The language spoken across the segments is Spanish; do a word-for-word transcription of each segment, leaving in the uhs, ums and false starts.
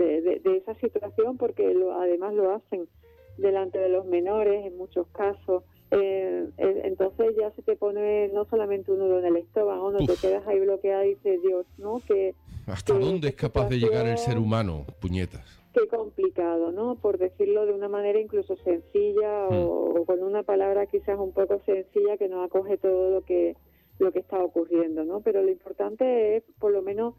de, de, de esa situación, porque lo, además lo hacen delante de los menores en muchos casos. Eh, eh, entonces ya se te pone no solamente un nudo en el estómago, no te quedas ahí bloqueada y dices, Dios, ¿no? Que, ¿Hasta que, dónde es capaz de llegar el ser humano, puñetas? Qué complicado, ¿no? Por decirlo de una manera incluso sencilla hmm. o, o con una palabra quizás un poco sencilla que no acoge todo lo que lo que está ocurriendo, ¿no? Pero lo importante es por lo menos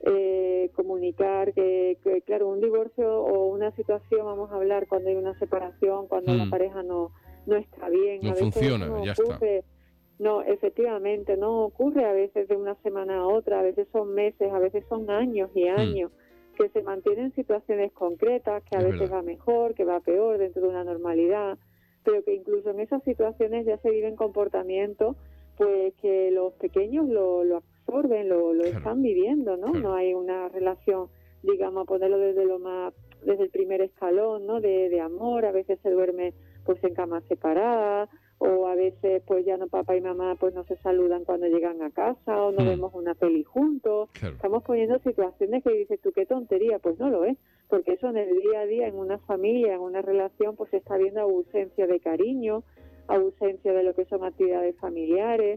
eh, comunicar que, que, claro, un divorcio o una situación, vamos a hablar cuando hay una separación, cuando hmm. la pareja no no está bien, no a veces funciona, no ya ocurre, está. no, efectivamente, no ocurre a veces de una semana a otra, a veces son meses, a veces son años y años, hmm. que se mantienen situaciones concretas, que a es veces verdad. va mejor, que va peor dentro de una normalidad, pero que incluso en esas situaciones ya se viven comportamientos pues que los pequeños lo, lo absorben, lo, lo claro. están viviendo, ¿no? Claro. No hay una relación, digamos, a ponerlo desde lo más, desde el primer escalón, ¿no? De, de amor, a veces se duerme pues en camas separadas, o a veces pues ya no papá y mamá pues no se saludan cuando llegan a casa, o no mm. vemos una peli juntos. Claro. Estamos poniendo situaciones que dices tú, qué tontería, pues no lo es, porque eso en el día a día, en una familia, en una relación, pues se está viendo ausencia de cariño, ausencia de lo que son actividades familiares.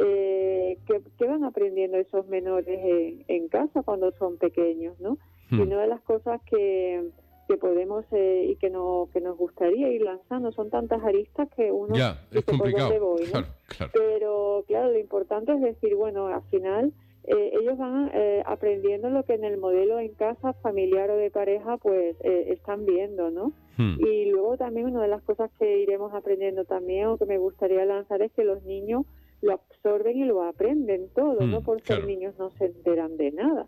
Eh, que, que van aprendiendo esos menores en, en casa cuando son pequeños, ¿no? Mm. Y una de las cosas que que podemos eh, y que no que nos gustaría ir lanzando, son tantas aristas que uno ya, es complicado, por dónde voy, ¿no? claro, claro. Pero claro, lo importante es decir, bueno, al final eh, ellos van eh, aprendiendo lo que en el modelo en casa familiar o de pareja pues eh, están viendo, ¿no? Hmm. Y luego también una de las cosas que iremos aprendiendo también, o que me gustaría lanzar, es que los niños lo absorben y lo aprenden todo, hmm, ¿no? Por ser claro. niños no se enteran de nada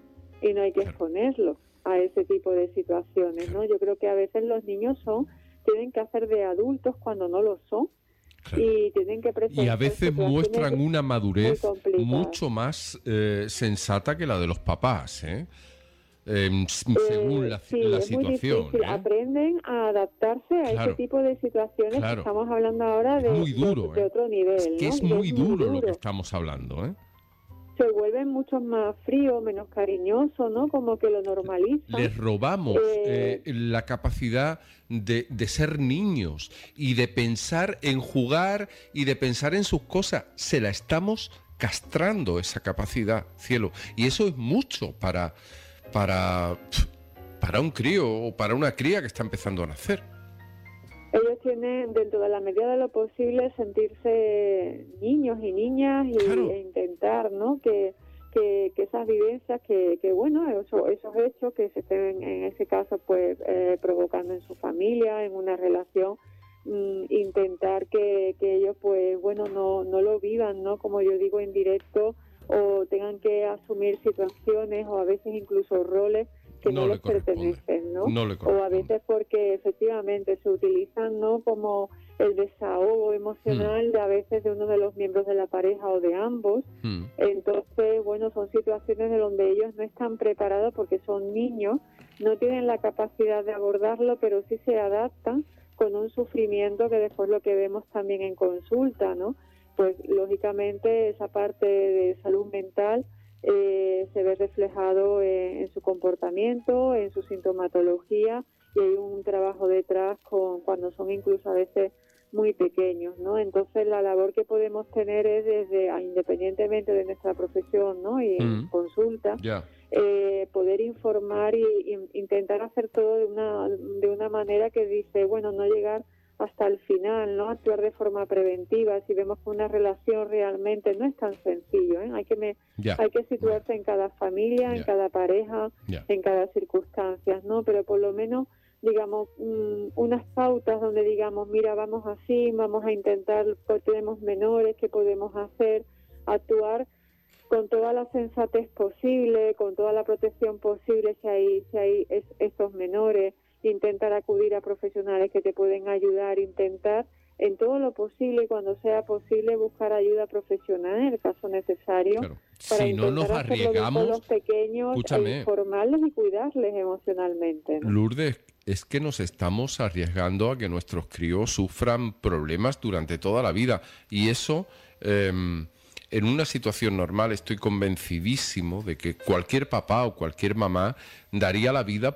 y no hay que claro. exponerlos a ese tipo de situaciones, ¿no? Yo creo que a veces los niños son tienen que hacer de adultos cuando no lo son, claro. y tienen que presentar y a veces muestran una madurez mucho más eh, sensata que la de los papás, ¿eh? Eh, según eh, la, sí, la es situación. Muy difícil. ¿eh? Aprenden a adaptarse a claro. ese tipo de situaciones claro. que estamos hablando ahora de, es muy duro, de, de otro nivel. Es que ¿no? es muy, es duro, muy duro lo que estamos hablando, ¿eh? Se vuelven mucho más fríos, menos cariñosos, ¿no? Como que lo normalizan. Les robamos eh, eh, la capacidad de, de ser niños y de pensar en jugar y de pensar en sus cosas. Se la estamos castrando, esa capacidad, cielo. Y eso es mucho para, para, para un crío o para una cría que está empezando a nacer. Ellos tienen, dentro de la medida de lo posible, sentirse niños y niñas y, claro. e intentar, ¿no? Que, que, que esas vivencias, que, que bueno, eso, esos hechos que se estén, en ese caso, pues, eh, provocando en su familia, en una relación, mm, intentar que, que ellos, pues, bueno, no, no lo vivan, ¿no? Como yo digo, en directo, o tengan que asumir situaciones o a veces incluso roles que no, no les pertenecen, ¿no? no o a veces porque efectivamente se utilizan, ¿no? Como el desahogo emocional mm. de a veces de uno de los miembros de la pareja o de ambos. Mm. Entonces, bueno, son situaciones de donde ellos no están preparados porque son niños, no tienen la capacidad de abordarlo, pero sí se adaptan con un sufrimiento que después lo que vemos también en consulta, ¿no? Pues lógicamente esa parte de salud mental Eh, se ve reflejado en, en su comportamiento, en su sintomatología, y hay un trabajo detrás con cuando son incluso a veces muy pequeños, ¿no? Entonces la labor que podemos tener es desde, independientemente de nuestra profesión, ¿no? Y en mm. consulta, yeah. eh, poder informar y, y intentar hacer todo de una de una manera que dice, bueno, no llegar hasta el final, ¿no? Actuar de forma preventiva. Si vemos que una relación realmente no es tan sencillo, ¿eh? Hay que me, yeah. hay que situarse yeah. en cada familia, yeah. en cada pareja, yeah. en cada circunstancia, ¿no? Pero por lo menos, digamos, um, unas pautas donde digamos, mira, vamos así, vamos a intentar, pues, tenemos menores, ¿qué podemos hacer? Actuar con toda la sensatez posible, con toda la protección posible si hay, si hay es, estos menores, intentar acudir a profesionales que te pueden ayudar, intentar en todo lo posible y cuando sea posible buscar ayuda profesional en el caso necesario. Claro. Para si no nos arriesgamos, con los pequeños, escúchame, e informarles y cuidarles emocionalmente, ¿no? Lourdes, es que nos estamos arriesgando a que nuestros críos sufran problemas durante toda la vida y eso... Eh, en una situación normal estoy convencidísimo de que cualquier papá o cualquier mamá daría la vida